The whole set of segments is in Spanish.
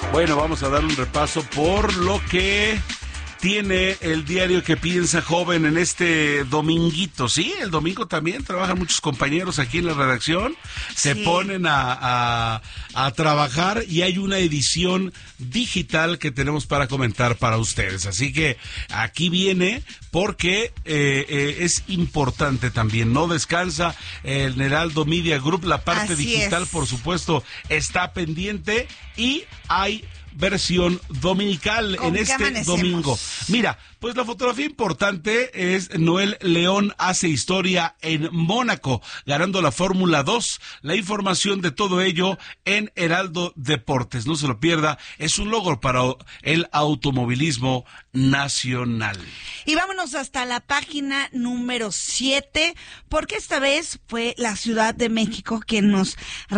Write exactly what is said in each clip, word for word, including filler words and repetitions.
Bueno, vamos a dar un repaso por lo que tiene el diario que piensa joven en este dominguito. Sí, el domingo también trabajan muchos compañeros aquí en la redacción, se sí. ponen a, a, a trabajar y hay una edición digital que tenemos para comentar para ustedes. Así que aquí viene porque eh, eh, es importante también. No descansa el Heraldo Media Group, la parte Así digital, es. por supuesto, está pendiente y hay versión dominical en este domingo. Mira, pues la fotografía importante es Noel León hace historia en Mónaco, ganando la Fórmula dos. La información de todo ello en Heraldo Deportes. No se lo pierda, es un logro para el automovilismo nacional. Y vámonos hasta la página número siete, porque esta vez fue la Ciudad de México quien nos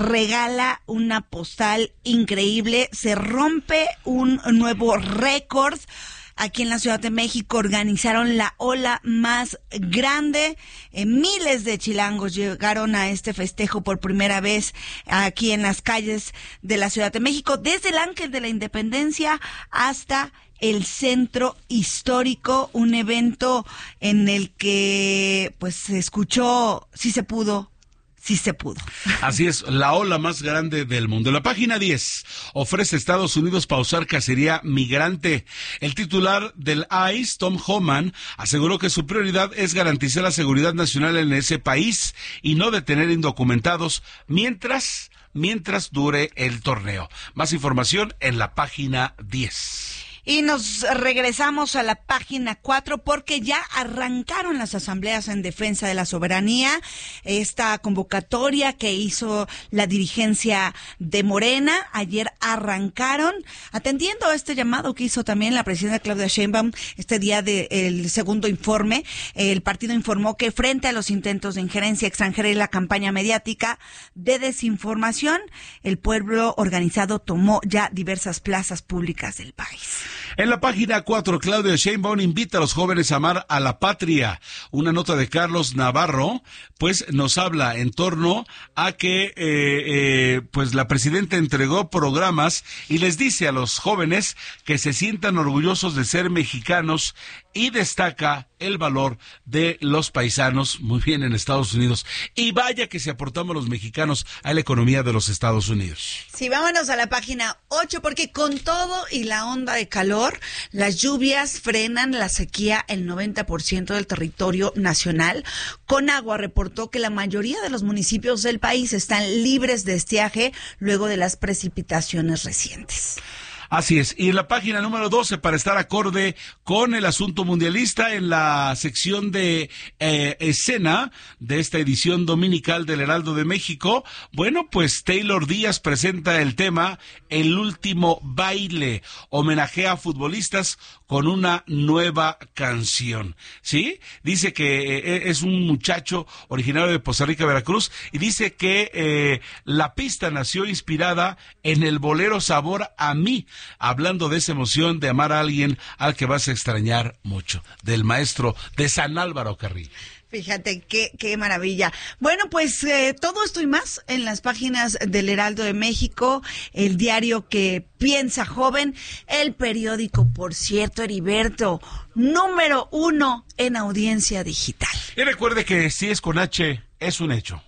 regala una postal increíble. Se rompe un nuevo récord. Aquí en la Ciudad de México organizaron la ola más grande. Eh, miles de chilangos llegaron a este festejo por primera vez aquí en las calles de la Ciudad de México, desde el Ángel de la Independencia hasta el centro histórico, un evento en el que pues se escuchó, sí se pudo, sí se pudo. Así es, la ola más grande del mundo. La página diez ofrece Estados Unidos pausar cacería migrante. El titular del I C E, Tom Homan, aseguró que su prioridad es garantizar la seguridad nacional en ese país y no detener indocumentados mientras, mientras dure el torneo. Más información en la página diez. Y nos regresamos a la página cuatro porque ya arrancaron las asambleas en defensa de la soberanía. Esta convocatoria que hizo la dirigencia de Morena, ayer arrancaron, atendiendo a este llamado que hizo también la presidenta Claudia Sheinbaum este día del segundo informe. El partido informó que frente a los intentos de injerencia extranjera y la campaña mediática de desinformación, el pueblo organizado tomó ya diversas plazas públicas del país. En la página cuatro, Claudia Sheinbaum invita a los jóvenes a amar a la patria. Una nota de Carlos Navarro, pues nos habla en torno a que eh, eh, pues la presidenta entregó programas y les dice a los jóvenes que se sientan orgullosos de ser mexicanos y destaca el valor de los paisanos, muy bien, en Estados Unidos. Y vaya que si aportamos los mexicanos a la economía de los Estados Unidos. Sí, vámonos a la página ocho, porque con todo y la onda de calor, las lluvias frenan la sequía en el noventa por ciento del territorio nacional. Conagua reportó que la mayoría de los municipios del país están libres de estiaje luego de las precipitaciones recientes. Así es. Y en la página número doce, para estar acorde con el asunto mundialista, en la sección de eh, escena de esta edición dominical del Heraldo de México, bueno, pues Taylor Díaz presenta el tema El último baile, homenajea a futbolistas con una nueva canción, ¿sí? Dice que eh, es un muchacho originario de Poza Rica, Veracruz, y dice que eh, la pista nació inspirada en el bolero Sabor a mí, hablando de esa emoción de amar a alguien al que vas a extrañar mucho, del maestro de San Álvaro Carrillo. Fíjate, qué, qué maravilla. Bueno, pues eh, todo esto y más en las páginas del Heraldo de México, el diario que piensa joven, el periódico, por cierto, Heriberto, número uno en audiencia digital. Y recuerde que si es con H, es un hecho.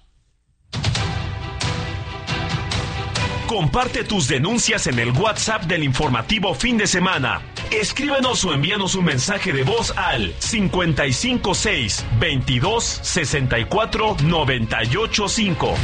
Comparte tus denuncias en el WhatsApp del informativo fin de semana. Escríbenos o envíanos un mensaje de voz al cincuenta y cinco seis, veintidós, sesenta y cuatro, noventa y ocho cinco.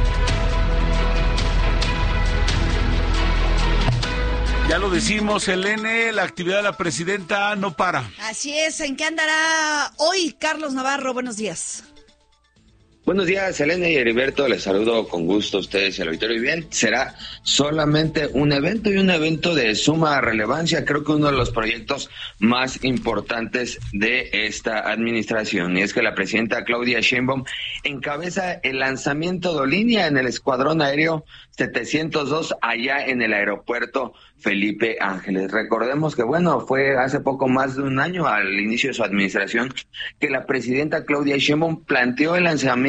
Ya lo decimos, Elene, la actividad de la presidenta no para. Así es, ¿en qué andará hoy Carlos Navarro? Buenos días. Buenos días, Elena y Heriberto, les saludo con gusto a ustedes y al auditorio. Y bien, será solamente un evento y un evento de suma relevancia, creo que uno de los proyectos más importantes de esta administración, y es que la presidenta Claudia Sheinbaum encabeza el lanzamiento de línea en el escuadrón aéreo setecientos dos allá en el aeropuerto Felipe Ángeles. Recordemos que, bueno, fue hace poco más de un año, al inicio de su administración, que la presidenta Claudia Sheinbaum planteó el lanzamiento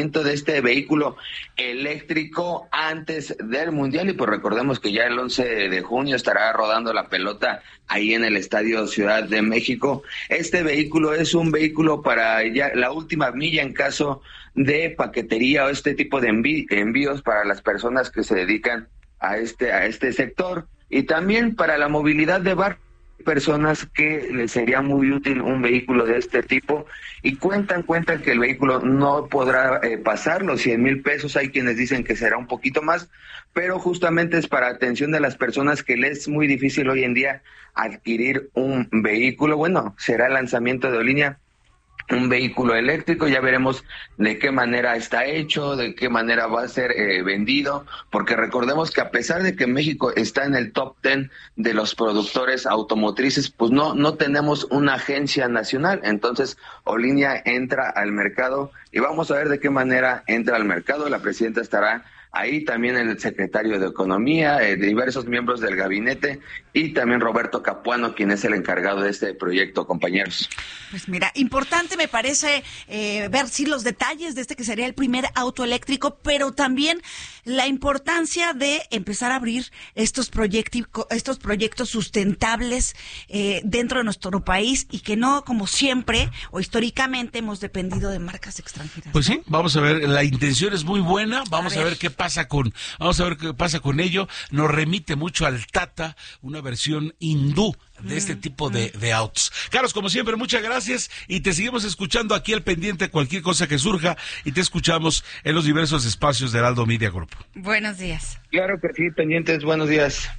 lanzamiento de este vehículo eléctrico antes del Mundial, y pues recordemos que ya el once de junio estará rodando la pelota ahí en el Estadio Ciudad de México. Este vehículo es un vehículo para ya la última milla en caso de paquetería o este tipo de envi- envíos para las personas que se dedican a este a este sector, y también para la movilidad de barrio, personas que les sería muy útil un vehículo de este tipo, y cuentan cuentan que el vehículo no podrá eh, pasar los cien mil pesos. Hay quienes dicen que será un poquito más, pero justamente es para atención de las personas que les es muy difícil hoy en día adquirir un vehículo. Bueno, será el lanzamiento de Olinia, un vehículo eléctrico. Ya veremos de qué manera está hecho, de qué manera va a ser eh, vendido, porque recordemos que a pesar de que México está en el top ten de los productores automotrices, pues no no tenemos una agencia nacional. Entonces Olinia entra al mercado y vamos a ver de qué manera entra al mercado. La presidenta estará ahí, también el secretario de Economía, eh, diversos miembros del gabinete, y también Roberto Capuano, quien es el encargado de este proyecto, compañeros. Pues mira, importante me parece eh, ver sí los detalles de este que sería el primer auto eléctrico, pero también la importancia de empezar a abrir estos proyectos, estos proyectos sustentables eh, dentro de nuestro país, y que no, como siempre o históricamente, hemos dependido de marcas extranjeras. Pues ¿no? sí, vamos a ver, la intención es muy buena, vamos a A ver. ver qué pasa con, vamos a ver qué pasa con ello. Nos remite mucho al Tata, una versión hindú de este tipo de, de autos. Carlos, como siempre, muchas gracias, y te seguimos escuchando aquí al pendiente de cualquier cosa que surja, y te escuchamos en los diversos espacios de Heraldo Media Group. Buenos días. Claro que sí, pendientes, buenos días.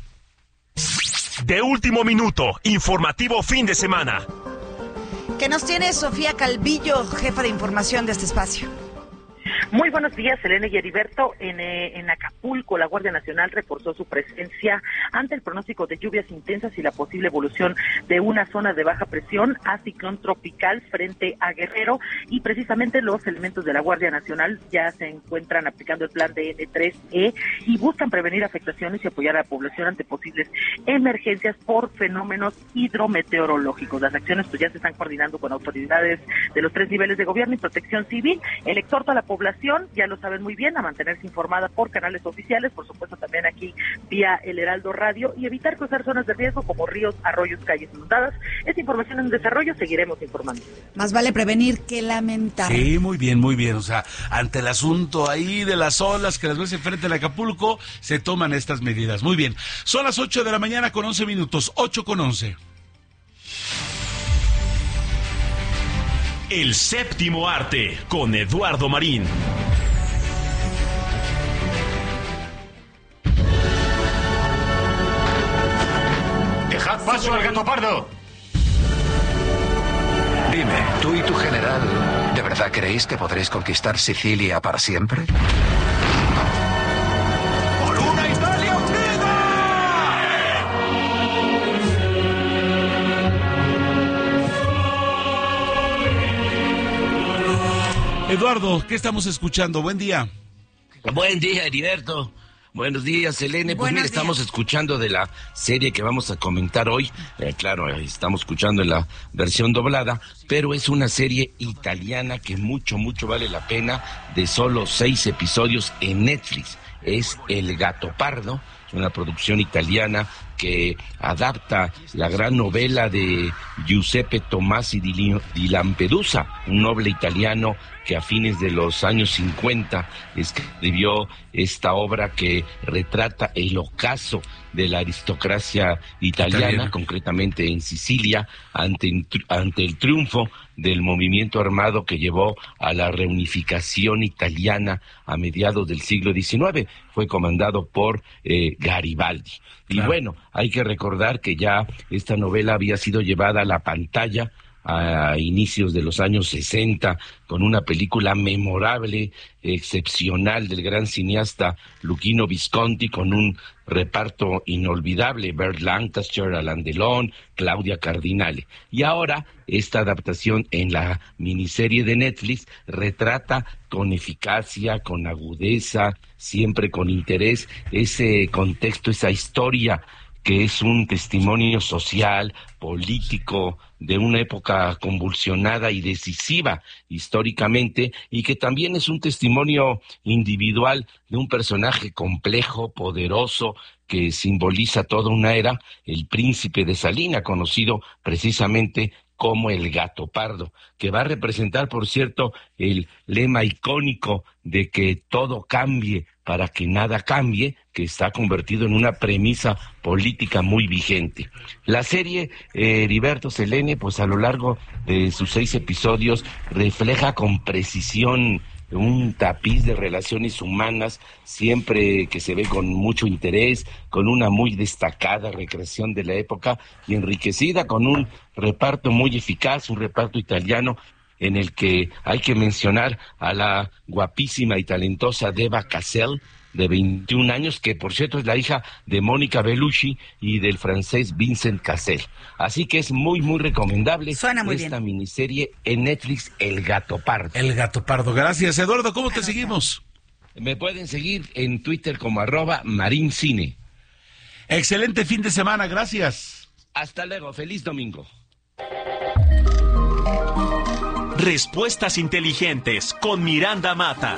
De último minuto, informativo fin de semana. ¿Qué nos tiene Sofía Calvillo, jefa de información de este espacio? Muy buenos días, Selene y Heriberto. En, eh, en Acapulco, la Guardia Nacional reforzó su presencia ante el pronóstico de lluvias intensas y la posible evolución de una zona de baja presión a ciclón tropical frente a Guerrero, y precisamente los elementos de la Guardia Nacional ya se encuentran aplicando el plan de N tres E y buscan prevenir afectaciones y apoyar a la población ante posibles emergencias por fenómenos hidrometeorológicos. Las acciones pues ya se están coordinando con autoridades de los tres niveles de gobierno y protección civil. El exhorto a la población, ya lo saben muy bien, a mantenerse informada por canales oficiales, por supuesto también aquí vía el Heraldo Radio, y evitar cruzar zonas de riesgo como ríos, arroyos, calles inundadas. Esta información en desarrollo, seguiremos informando. Más vale prevenir que lamentar. Sí, muy bien, muy bien. O sea, ante el asunto ahí de las olas que las ves enfrente de Acapulco, se toman estas medidas. Muy bien. Son las ocho de la mañana con once minutos. ocho con once. El séptimo arte con Eduardo Marín. ¡Dejad paso al gato pardo! Dime, tú y tu general, ¿de verdad creéis que podréis conquistar Sicilia para siempre? ¡Por una Italia unida! Eduardo, ¿qué estamos escuchando? Buen día. Buen día, Heriberto. Buenos días, Selene. Pues Buenos mira, estamos días. escuchando de la serie que vamos a comentar hoy. Eh, claro, eh, estamos escuchando en la versión doblada, pero es una serie italiana que mucho, mucho vale la pena, de solo seis episodios en Netflix. Es El Gato Pardo, es una producción italiana que adapta la gran novela de Giuseppe Tomasi di, di Lampedusa, un noble italiano que a fines de los años cincuenta escribió esta obra que retrata el ocaso de la aristocracia italiana, italiana. concretamente en Sicilia, ante, ante el triunfo del movimiento armado que llevó a la reunificación italiana a mediados del siglo diecinueve. Fue comandado por eh, Garibaldi. Claro. Y bueno, hay que recordar que ya esta novela había sido llevada a la pantalla a inicios de los años sesenta, con una película memorable, excepcional, del gran cineasta Luchino Visconti, con un reparto inolvidable: Burt Lancaster, Alain Delon, Claudia Cardinale. Y ahora esta adaptación en la miniserie de Netflix retrata con eficacia, con agudeza, siempre con interés, ese contexto, esa historia que es un testimonio social, político, de una época convulsionada y decisiva históricamente, y que también es un testimonio individual de un personaje complejo, poderoso, que simboliza toda una era, el príncipe de Salina, conocido precisamente como el Gato Pardo, que va a representar, por cierto, el lema icónico de que todo cambie para que nada cambie, que está convertido en una premisa política muy vigente. La serie, eh, Heriberto, Selene, pues a lo largo de sus seis episodios refleja con precisión un tapiz de relaciones humanas, siempre que se ve con mucho interés, con una muy destacada recreación de la época y enriquecida con un reparto muy eficaz, un reparto italiano en el que hay que mencionar a la guapísima y talentosa Deva Cassel, de veintiún años, que por cierto es la hija de Mónica Bellucci y del francés Vincent Cassel. Así que es muy, muy recomendable. Suena muy esta bien. miniserie en Netflix, El Gato Pardo. El Gato Pardo. Gracias, Eduardo. ¿Cómo te seguimos? Me pueden seguir en Twitter como arroba marincine. Excelente fin de semana. Gracias. Hasta luego. Feliz domingo. Respuestas inteligentes con Miranda Mata.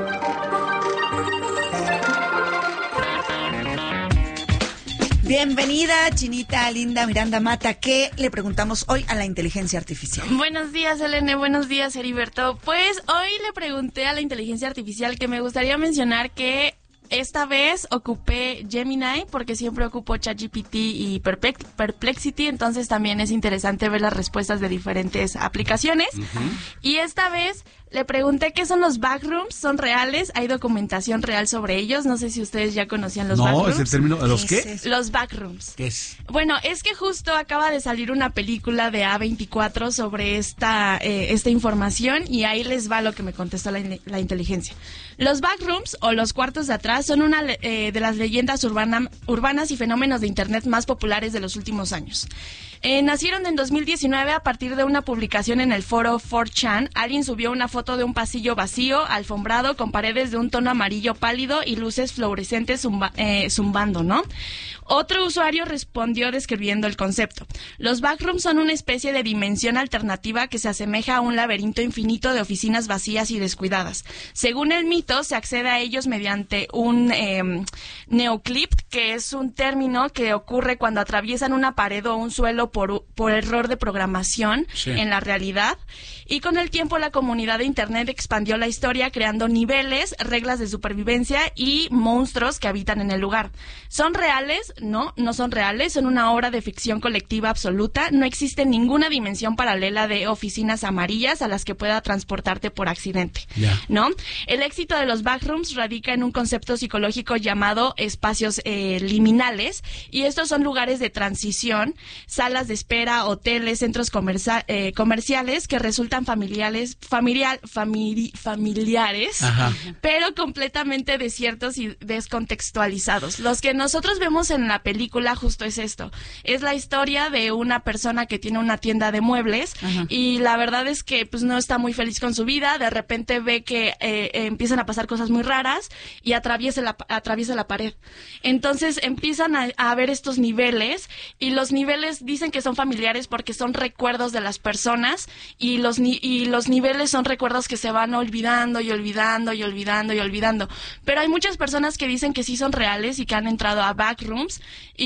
Bienvenida, chinita linda Miranda Mata. ¿Qué le preguntamos hoy a la inteligencia artificial? Buenos días, Elene. Buenos días, Heriberto. Pues hoy le pregunté a la inteligencia artificial que me gustaría mencionar que esta vez ocupé Gemini porque siempre ocupo ChatGPT y Perplexity, entonces también es interesante ver las respuestas de diferentes aplicaciones. Uh-huh. Y esta vez le pregunté qué son los backrooms, ¿son reales? ¿Hay documentación real sobre ellos? No sé si ustedes ya conocían los no, backrooms. No, es el término. ¿Los qué? Es los backrooms. ¿Qué es? Bueno, es que justo acaba de salir una película de A veinticuatro sobre esta, eh, esta información y ahí les va lo que me contestó la, la inteligencia. Los backrooms o los cuartos de atrás son una eh, de las leyendas urbana, urbanas y fenómenos de Internet más populares de los últimos años. Eh, nacieron en dos mil diecinueve a partir de una publicación en el foro cuatro chan. Alguien subió una foto de un pasillo vacío, alfombrado, con paredes de un tono amarillo pálido y luces fluorescentes zumba, eh, zumbando, ¿no? Otro usuario respondió describiendo el concepto. Los backrooms son una especie de dimensión alternativa que se asemeja a un laberinto infinito de oficinas vacías y descuidadas. Según el mito, se accede a ellos mediante un eh, neoclip, que es un término que ocurre cuando atraviesan una pared o un suelo por, por error de programación sí. en la realidad. Y con el tiempo la comunidad de Internet expandió la historia creando niveles, reglas de supervivencia y monstruos que habitan en el lugar. ¿Son reales? No, no son reales, son una obra de ficción colectiva absoluta. No existe ninguna dimensión paralela de oficinas amarillas a las que pueda transportarte por accidente, yeah. ¿no? El éxito de los backrooms radica en un concepto psicológico llamado espacios eh, liminales, y estos son lugares de transición, salas de espera, hoteles, centros comercia- eh, comerciales que resultan familiares, familiar, famili- familiares, Ajá. pero completamente desiertos y descontextualizados. Los que nosotros vemos en la película justo es esto, es la historia de una persona que tiene una tienda de muebles Ajá. y la verdad es que pues no está muy feliz con su vida, de repente ve que eh, eh, empiezan a pasar cosas muy raras y atraviesa la, atraviesa la pared. Entonces empiezan a, a ver estos niveles, y los niveles dicen que son familiares porque son recuerdos de las personas, y los, ni, y los niveles son recuerdos que se van olvidando y olvidando y olvidando y olvidando. Pero hay muchas personas que dicen que sí son reales y que han entrado a backrooms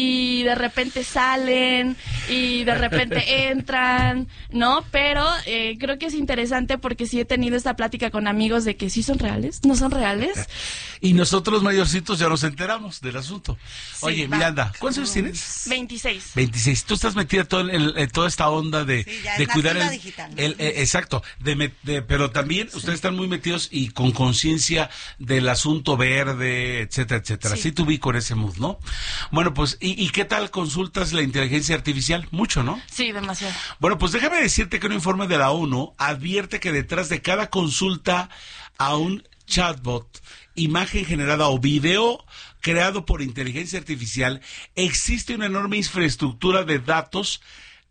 y de repente salen y de repente entran, ¿no? Pero eh, creo que es interesante porque sí he tenido esta plática con amigos de que sí son reales, no son reales. Y nosotros mayorcitos ya nos enteramos del asunto. Sí, Oye, Miranda, ¿cuántos años tienes? veintiséis. veintiséis. Tú estás metida todo en, en toda esta onda de, sí, ya de cuidar el, digital, ¿no? el eh, exacto, de, de, pero también sí. ustedes están muy metidos y con conciencia del asunto verde, etcétera, etcétera. Sí, sí te ubico en ese mood, ¿no? Bueno, pues, ¿y, ¿y qué tal consultas la inteligencia artificial? Mucho, ¿no? Sí, demasiado. Bueno, pues déjame decirte que un informe de la ONU advierte que detrás de cada consulta a un chatbot, imagen generada o video creado por inteligencia artificial, existe una enorme infraestructura de datos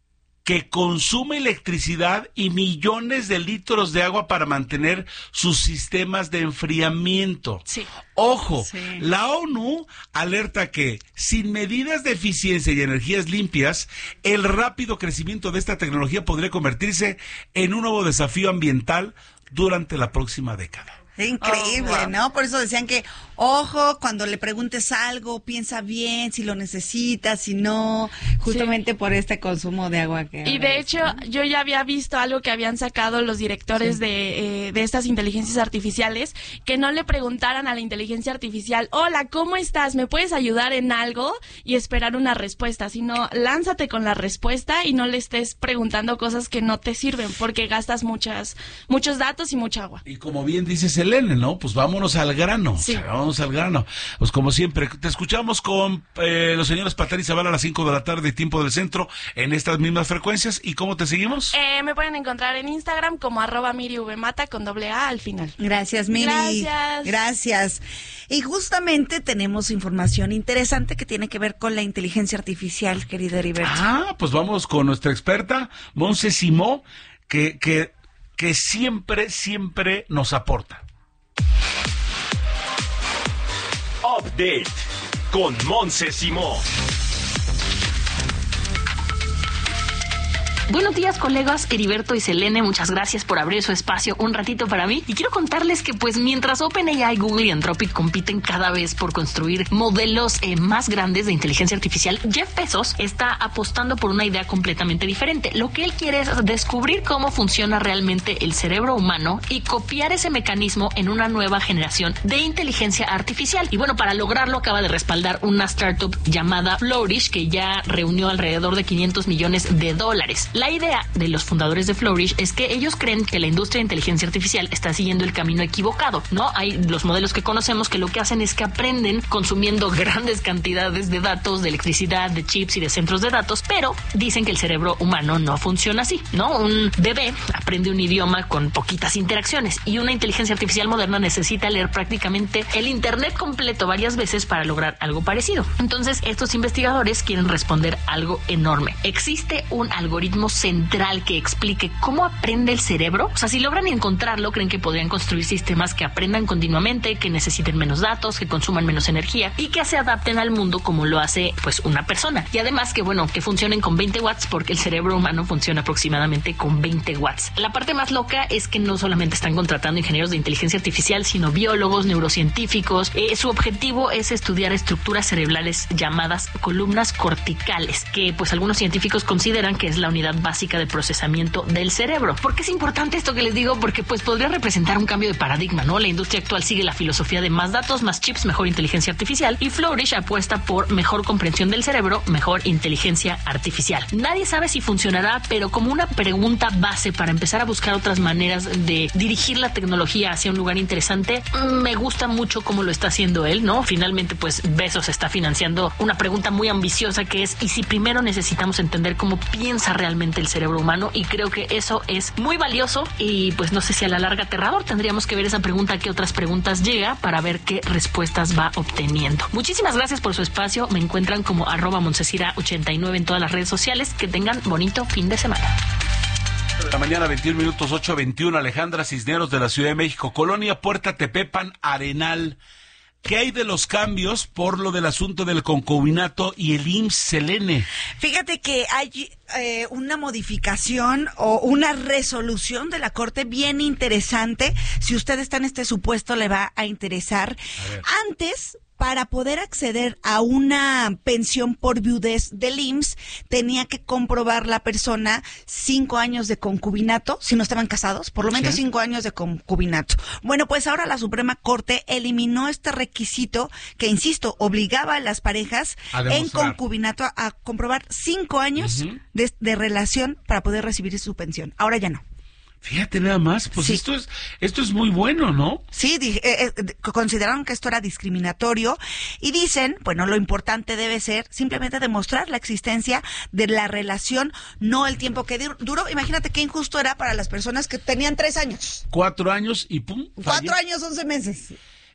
que consume electricidad y millones de litros de agua para mantener sus sistemas de enfriamiento. Sí. Ojo, Sí. la ONU alerta que sin medidas de eficiencia y energías limpias, el rápido crecimiento de esta tecnología podría convertirse en un nuevo desafío ambiental durante la próxima década. Increíble, Oh, wow. ¿no? Por eso decían que, ojo, cuando le preguntes algo, piensa bien, si lo necesitas, si no, justamente sí. por este consumo de agua que... Y de hecho, ¿no? Yo ya había visto algo que habían sacado los directores sí. de, eh, de estas inteligencias artificiales, que no le preguntaran a la inteligencia artificial, hola, ¿cómo estás? ¿Me puedes ayudar en algo? Y esperar una respuesta, sino lánzate con la respuesta y no le estés preguntando cosas que no te sirven, porque gastas muchas, muchos datos y mucha agua. Y como bien dices, Elena, ¿no? Pues vámonos al grano. Sí. O sea, vámonos al grano. Pues como siempre, te escuchamos con eh, los señores Patán y Zavala a las cinco de la tarde, tiempo del centro, en estas mismas frecuencias. ¿Y cómo te seguimos? Eh, me pueden encontrar en Instagram como arroba mirivmata con doble A al final. Gracias, Miri. Gracias. Gracias. Y justamente tenemos información interesante que tiene que ver con la inteligencia artificial, querida Heriberto. Ah, pues vamos con nuestra experta, Monse Simó, que, que, que siempre, siempre nos aporta. Update con Monse Simó. Buenos días, colegas Heriberto y Selene, muchas gracias por abrir su espacio un ratito para mí. Y quiero contarles que pues mientras OpenAI, Google y Anthropic compiten cada vez por construir modelos eh, más grandes de inteligencia artificial, Jeff Bezos está apostando por una idea completamente diferente. Lo que él quiere es descubrir cómo funciona realmente el cerebro humano y copiar ese mecanismo en una nueva generación de inteligencia artificial. Y bueno, para lograrlo acaba de respaldar una startup llamada Flourish, que ya reunió alrededor de quinientos millones de dólares. La idea de los fundadores de Flourish es que ellos creen que la industria de inteligencia artificial está siguiendo el camino equivocado, ¿no? Hay los modelos que conocemos que lo que hacen es que aprenden consumiendo grandes cantidades de datos, de electricidad, de chips y de centros de datos, pero dicen que el cerebro humano no funciona así, ¿no? Un bebé aprende un idioma con poquitas interacciones y una inteligencia artificial moderna necesita leer prácticamente el internet completo varias veces para lograr algo parecido. Entonces, estos investigadores quieren responder algo enorme. ¿Existe un algoritmo central que explique cómo aprende el cerebro? O sea, si logran encontrarlo, creen que podrían construir sistemas que aprendan continuamente, que necesiten menos datos, que consuman menos energía y que se adapten al mundo como lo hace pues una persona. Y además que bueno, que funcionen con veinte watts, porque el cerebro humano funciona aproximadamente con veinte watts. La parte más loca es que no solamente están contratando ingenieros de inteligencia artificial, sino biólogos, neurocientíficos. Eh, su objetivo es estudiar estructuras cerebrales llamadas columnas corticales, que pues algunos científicos consideran que es la unidad básica de procesamiento del cerebro. ¿Por qué es importante esto que les digo? Porque pues podría representar un cambio de paradigma, ¿no? La industria actual sigue la filosofía de más datos, más chips, mejor inteligencia artificial, y Flourish apuesta por mejor comprensión del cerebro, mejor inteligencia artificial. Nadie sabe si funcionará, pero como una pregunta base para empezar a buscar otras maneras de dirigir la tecnología hacia un lugar interesante, me gusta mucho cómo lo está haciendo él, ¿no? Finalmente pues Bezos está financiando una pregunta muy ambiciosa que es, ¿y si primero necesitamos entender cómo piensa realmente el cerebro humano? Y creo que eso es muy valioso y pues no sé si a la larga aterrador. Tendríamos que ver esa pregunta, qué otras preguntas llega para ver qué respuestas va obteniendo. Muchísimas gracias por su espacio. Me encuentran como arroba Moncesira ochenta y nueve en todas las redes sociales. Que tengan bonito fin de semana. La mañana, veintiún minutos, ocho veintiuno. Alejandra Cisneros de la Ciudad de México, Colonia Puerta Tepepan, Arenal. ¿Qué hay de los cambios por lo del asunto del concubinato y el I M S S, Selene? Fíjate que hay eh, una modificación o una resolución de la Corte bien interesante. Si usted está en este supuesto, le va a interesar. A Antes, para poder acceder a una pensión por viudez del I M S S, tenía que comprobar la persona cinco años de concubinato, si no estaban casados, por lo menos ¿Sí? cinco años de concubinato. Bueno, pues ahora la Suprema Corte eliminó este requisito que, insisto, obligaba a las parejas en concubinato a, a comprobar cinco años uh-huh. de, de relación para poder recibir su pensión. Ahora ya no. Fíjate nada más, pues sí. esto es esto es muy bueno, ¿no? Sí, eh, eh, consideraron que esto era discriminatorio y dicen, bueno, lo importante debe ser simplemente demostrar la existencia de la relación, no el tiempo que duró. Imagínate qué injusto era para las personas que tenían tres años. Cuatro años y pum. Cuatro años, once meses.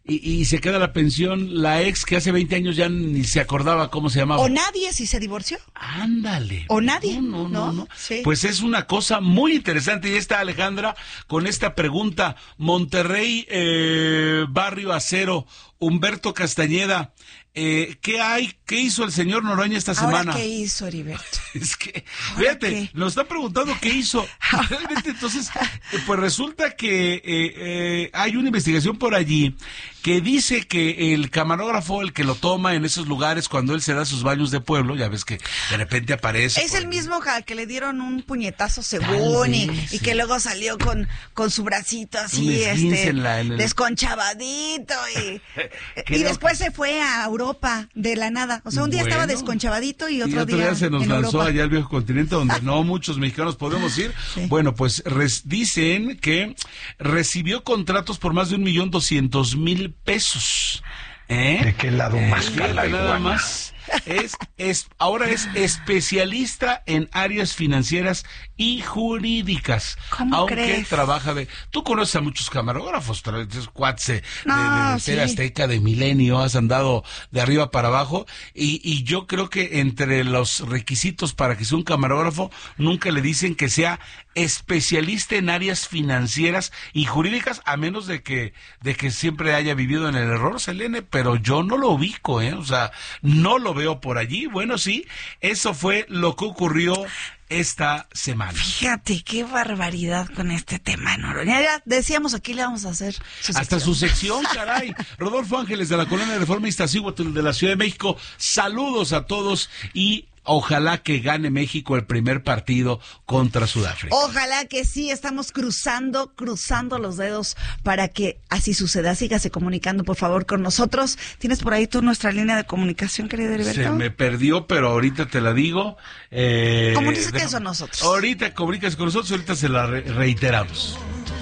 y, y se queda la pensión la ex que hace veinte años ya ni se acordaba cómo se llamaba. O nadie si se divorció. Ándale. O nadie. No, no, no. no, no. Sí. Pues es una cosa muy interesante. Y está Alejandra con esta pregunta. Monterrey, eh, Barrio Acero, Humberto Castañeda. Eh, ¿Qué hay? ¿Qué hizo el señor Noroña esta ¿Ahora semana? qué hizo, Heriberto? Es que, fíjate, qué? nos está preguntando qué hizo. Realmente, entonces, eh, pues resulta que eh, eh, hay una investigación por allí que dice que el camarógrafo, el que lo toma en esos lugares cuando él se da sus baños de pueblo, ya ves que de repente aparece. Es el mismo al que le dieron un puñetazo según y, y que luego salió con, con su bracito así, este, en la, en el... desconchavadito y, y después que... se fue a Europa de la nada. O sea, un día bueno, estaba desconchavadito y otro, y otro día, día se nos en lanzó Europa. allá al viejo continente donde no muchos mexicanos podemos ir. Sí. Bueno, pues res, dicen que recibió contratos por más de un millón doscientos mil pesos. ¿Eh? ¿De qué lado eh, más cala nada más. Es, es, ahora es especialista en áreas financieras y jurídicas. ¿Cómo aunque crees? Trabaja de... Tú conoces a muchos camarógrafos, cuates de, no, de, de, de sí. Azteca, de Milenio, has andado de arriba para abajo, y, y yo creo que entre los requisitos para que sea un camarógrafo, nunca le dicen que sea especialista en áreas financieras y jurídicas, a menos de que, de que siempre haya vivido en el error, Selene, pero yo no lo ubico, ¿eh? O sea, no lo veo por allí. Bueno, sí, eso fue lo que ocurrió esta semana. Fíjate, qué barbaridad con este tema, Noroña. Ya decíamos, aquí le vamos a hacer su sección. Hasta su sección, caray. Rodolfo Ángeles, de la Colonia Reformista Cihuatl de la Ciudad de México. Saludos a todos y ojalá que gane México el primer partido contra Sudáfrica. Ojalá que sí, estamos cruzando, cruzando los dedos para que así suceda. Sígase comunicando, por favor, con nosotros. ¿Tienes por ahí tú nuestra línea de comunicación, querido Heriberto? Se me perdió, pero ahorita te la digo. Eh, Comunícate eso a nosotros. Ahorita comunícase con nosotros, ahorita se la re- reiteramos.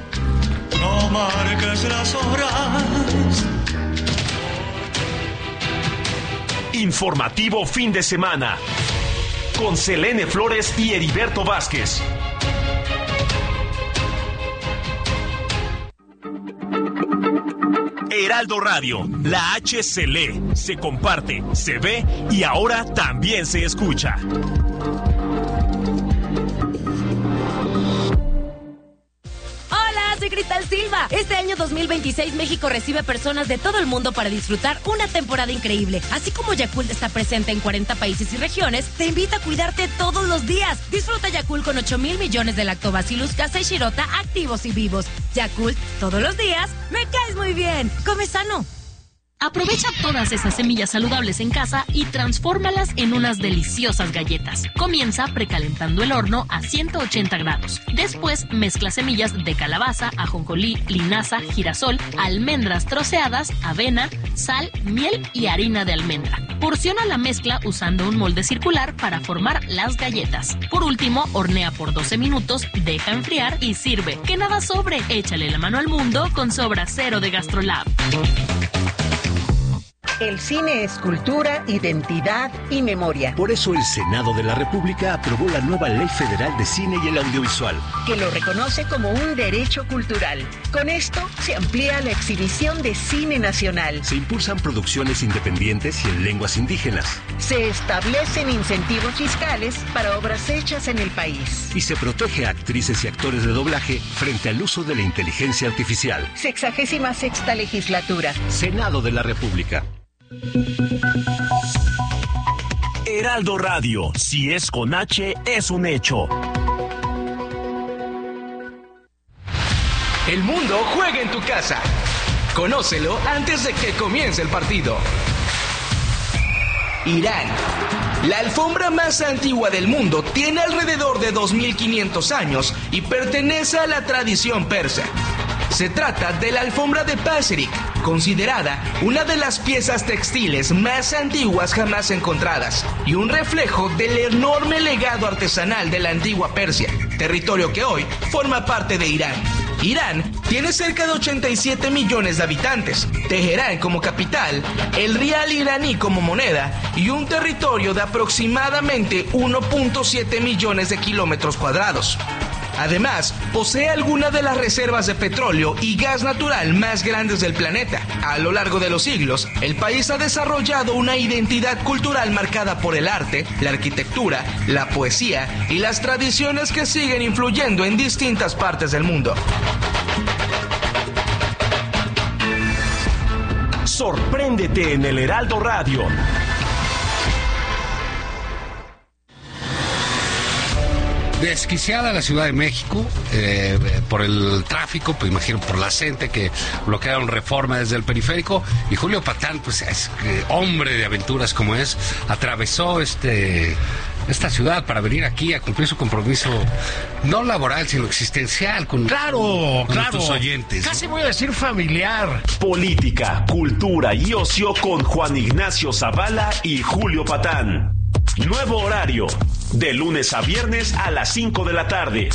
No marques las horas. Informativo fin de semana con Selene Flores y Heriberto Vázquez. Heraldo Radio, la H se lee, se comparte, se ve y ahora también se escucha. Soy Cristal Silva. Este año dos mil veintiséis México recibe personas de todo el mundo para disfrutar una temporada increíble. Así como Yakult está presente en cuarenta países y regiones, te invita a cuidarte todos los días. Disfruta Yakult con ocho mil millones de Lactobacillus casei shirota activos y vivos. Yakult, todos los días, me caes muy bien. Come sano. Aprovecha todas esas semillas saludables en casa y transfórmalas en unas deliciosas galletas. Comienza precalentando el horno a ciento ochenta grados. Después mezcla semillas de calabaza, ajonjolí, linaza, girasol, almendras troceadas, avena, sal, miel y harina de almendra. Porciona la mezcla usando un molde circular para formar las galletas. Por último, hornea por doce minutos, deja enfriar y sirve. Que nada sobre, échale la mano al mundo con Sobra Cero de GastroLab. El cine es cultura, identidad y memoria. Por eso el Senado de la República aprobó la nueva Ley Federal de Cine y el Audiovisual, que lo reconoce como un derecho cultural. Con esto se amplía la exhibición de cine nacional. Se impulsan producciones independientes y en lenguas indígenas. Se establecen incentivos fiscales para obras hechas en el país. Y se protege a actrices y actores de doblaje frente al uso de la inteligencia artificial. Sexagésima sexta legislatura. Senado de la República. Heraldo Radio, si es con H, es un hecho. El mundo juega en tu casa. Conócelo antes de que comience el partido. Irán. La alfombra más antigua del mundo tiene alrededor de dos mil quinientos años y pertenece a la tradición persa. Se trata de la alfombra de Paserik, considerada una de las piezas textiles más antiguas jamás encontradas y un reflejo del enorme legado artesanal de la antigua Persia, territorio que hoy forma parte de Irán. Irán tiene cerca de ochenta y siete millones de habitantes, Teherán como capital, el rial iraní como moneda y un territorio de aproximadamente uno punto siete millones de kilómetros cuadrados. Además, posee algunas de las reservas de petróleo y gas natural más grandes del planeta. A lo largo de los siglos, el país ha desarrollado una identidad cultural marcada por el arte, la arquitectura, la poesía y las tradiciones que siguen influyendo en distintas partes del mundo. Sorpréndete en el Heraldo Radio. Desquiciada la Ciudad de México eh, por el tráfico, pues imagino por la gente que bloquearon Reforma desde el periférico, y Julio Patán, pues es eh, hombre de aventuras como es, atravesó este esta ciudad para venir aquí a cumplir su compromiso no laboral, sino existencial con, claro, con claro. nuestros oyentes. Casi voy a decir familiar. Política, cultura y ocio con Juan Ignacio Zavala y Julio Patán. Nuevo horario, de lunes a viernes a las cinco de la tarde.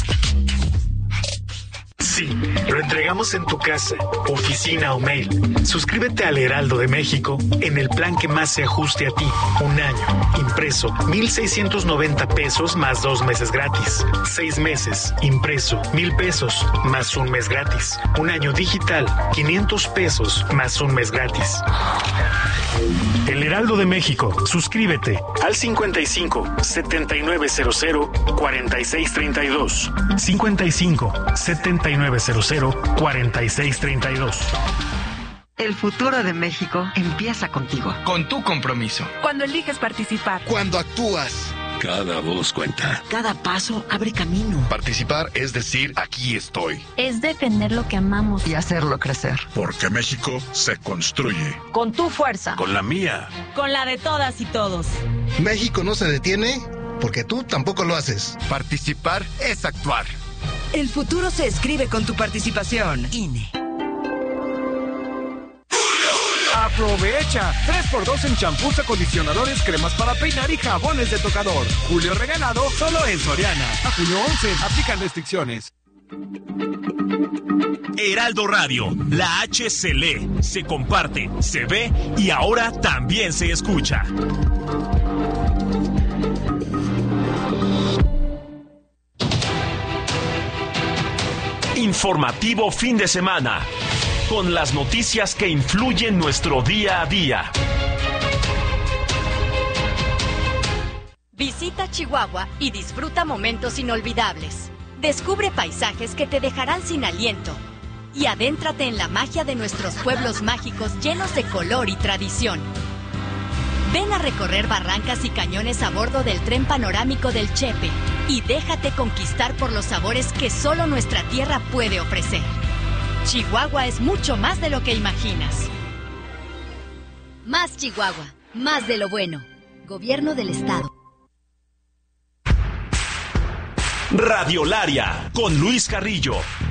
Sí, lo entregamos en tu casa, oficina o mail. Suscríbete al Heraldo de México en el plan que más se ajuste a ti. Un año, impreso, mil seiscientos noventa pesos más dos meses gratis. Seis meses, impreso, mil pesos más un mes gratis. Un año digital, quinientos pesos más un mes gratis. El Heraldo de México, suscríbete al cincuenta y cinco, setenta y nueve cero cero, cuarenta y seis treinta y dos. cincuenta y cinco, setenta y nueve cero cero, cuarenta y seis treinta y dos. El futuro de México empieza contigo. Con tu compromiso. Cuando eliges participar. Cuando actúas. Cada voz cuenta. Cada paso abre camino. Participar es decir, aquí estoy. Es defender lo que amamos. Y hacerlo crecer. Porque México se construye. Con tu fuerza. Con la mía. Con la de todas y todos. México no se detiene porque tú tampoco lo haces. Participar es actuar. El futuro se escribe con tu participación. I N E. Aprovecha tres por dos en champús, acondicionadores, cremas para peinar y jabones de tocador. Julio regalado solo en Soriana. A junio once, aplican restricciones. Heraldo Radio, la H se lee, se comparte, se ve y ahora también se escucha. Informativo fin de semana, con las noticias que influyen nuestro día a día. Visita Chihuahua y disfruta momentos inolvidables. Descubre paisajes que te dejarán sin aliento. Y adéntrate en la magia de nuestros pueblos mágicos llenos de color y tradición. Ven a recorrer barrancas y cañones a bordo del tren panorámico del Chepe y déjate conquistar por los sabores que solo nuestra tierra puede ofrecer. Chihuahua es mucho más de lo que imaginas. Más Chihuahua, más de lo bueno. Gobierno del Estado. Radiolaria, con Luis Carrillo,